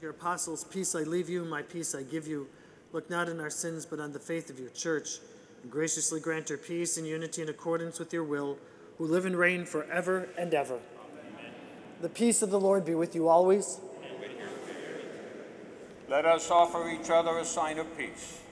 your apostles, peace I leave you, my peace I give you. Look not on our sins, but on the faith of your church, and graciously grant her peace and unity in accordance with your will, who live and reign forever and ever. Amen. The peace of the Lord be with you always. Let us offer each other a sign of peace.